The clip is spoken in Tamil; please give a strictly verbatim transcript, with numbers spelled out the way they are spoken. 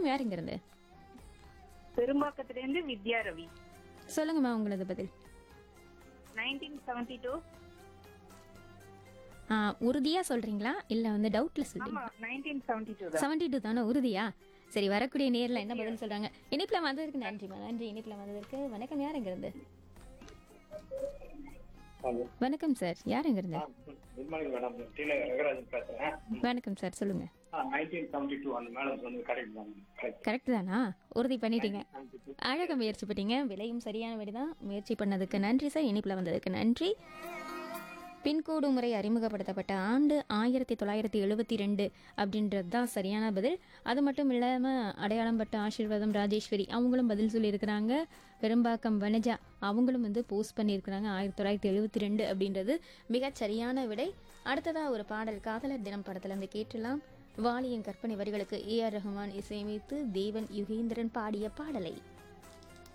வணக்கம், யார் இங்க இருந்து? பெரும்பாக்கத்திலிருந்து வித்யா ரவி. சொல்லுங்கம்மா உங்களது பதில். Nineteen seventy two. ஆ, உறுதியா சொல்றீங்களா இல்ல வந்து டவுட்ல ஆமா, சொல்றீங்களா? நைன்டீன் செவன்டி டூ தான். செவன்டி டூ தானே, உறுதியா? சரி, வரக்கூடிய நேர்ல என்ன பதில் சொல்றாங்க? இனிப்புல வந்ததற்கு நன்றிமா, நன்றி. இனிப்புல வந்ததற்கு. வணக்கம், யார் இங்க இருந்து? வணக்கம் சார், யார் இங்க இருந்து? குட் மார்னிங் மேடம், டீல ரங்கராஜன் பேசுறேன். வணக்கம் சார், சொல்லுங்க. நைன்டீன் செவன்டி டூ அந்த மேடம் சொன்னது கரெக்ட் தான். கரெக்ட் தானா? உறுதி பண்ணிட்டீங்க. அழகா முயற்சி பண்ணீங்க. விலையும் சரியான விடைதான். முயற்சி பண்ணதுக்கு நன்றி சார். இனிப்புல வந்ததுக்கு நன்றி. பின்கோடு முறை அறிமுகப்படுத்தப்பட்ட ஆண்டு ஆயிரத்தி தொள்ளாயிரத்தி எழுபத்தி ரெண்டு அப்படின்றது தான் சரியான பதில். அது மட்டும் இல்லாமல் அடையாளம் பட்ட ஆசீர்வாதம் ராஜேஸ்வரி அவங்களும் பதில் சொல்லியிருக்கிறாங்க. பெரும்பாக்கம் வனஜா அவங்களும் வந்து போஸ்ட் பண்ணியிருக்கிறாங்க ஆயிரத்தி தொள்ளாயிரத்தி எழுபத்தி ரெண்டு அப்படின்றது மிகச் சரியான விடை. அடுத்ததாக ஒரு பாடல் காதலர் தினம் படத்துலேருந்து கேட்டலாம். வாலியின் கற்பனை வரிகளுக்கு ஏ ஆர் ரஹ்மான் இசையமைத்து தேவன் யுகேந்திரன் பாடிய பாடலை